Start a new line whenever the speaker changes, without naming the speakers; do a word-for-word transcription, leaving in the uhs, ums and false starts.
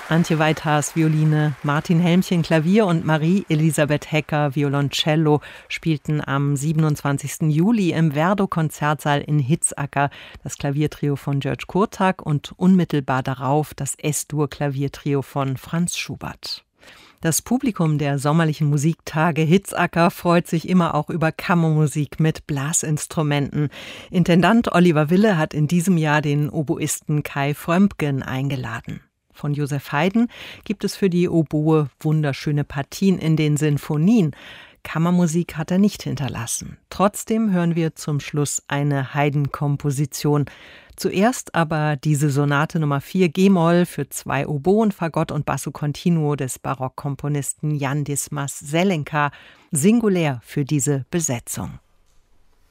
Antje Weithaas Violine, Martin Helmchen Klavier und Marie-Elisabeth Hecker Violoncello spielten am siebenundzwanzigsten Juli im Werdow-Konzertsaal in Hitzacker das Klaviertrio von György Kurtak und unmittelbar darauf das Es-Dur-Klaviertrio von Franz Schubert. Das Publikum der sommerlichen Musiktage Hitzacker freut sich immer auch über Kammermusik mit Blasinstrumenten. Intendant Oliver Wille hat in diesem Jahr den Oboisten Kai Frömpgen eingeladen. Von Joseph Haydn gibt es für die Oboe wunderschöne Partien in den Sinfonien. Kammermusik hat er nicht hinterlassen. Trotzdem hören wir zum Schluss eine Haydn-Komposition. Zuerst aber diese Sonate Nummer vier G-Moll für zwei Oboen, Fagott und Basso Continuo des Barockkomponisten Jan Dismas Zelenka, singulär für diese Besetzung.